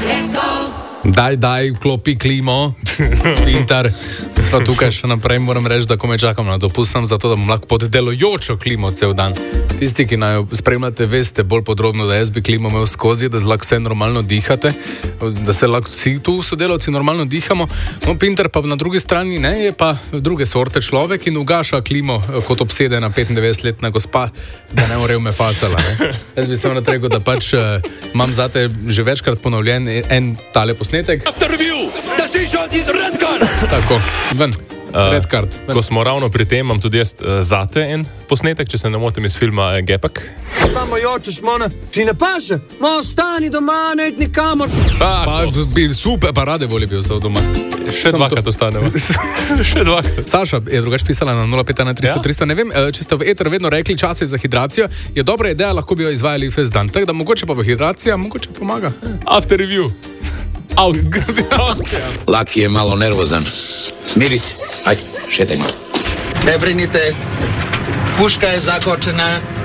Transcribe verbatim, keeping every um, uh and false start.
Daj, daj, klopi klimo, Pintar. Sva tukaj še naprej, moram reči, da ko me čakam na dopust, sem zato, da bom lahko pod delujočo klimo cel dan. Tisti, ki naj spremljate, veste bolj podrobno, da jaz bi klimo imel skozi, da lahko vse normalno dihate, da se lahko vsi tu sodelavci normalno dihamo. No, Pintar pa na drugi strani ne, je pa druge sorte človek in ugaša klimo kot obsedena petindevetdesetletna gospa, da ne more me fasala. Ne. Jaz bi sem rekel, da pač uh, imam zate že večkrat ponovljen en tale posnetek. Tako, ven. Red card. Uh, ko smo ravno pri tem, imam tudi jaz uh, zate en posnetek, če se ne motim iz filma uh, Gepak. Samo jočeš, mona, ti ne paše? No, ostani doma, ne id nikamor. Pa, pa bi super, pa rade voli bi ostal doma. Še dvakrat ostanemo. Še dvakrat. Saša je drugač pisala na nula pet ena tristo tristo. Ja? Ne vem, če ste v eter vedno rekli čas je za hidracijo, je dobra ideja, lahko bi jo izvajali ves dan. Tako da mogoče pa v hidracija, mogoče pomaga. After review. Out. Laki je malo nervozan. Smiri se. Ajde, šetaj malo. Ne brinite, puška je zakočena.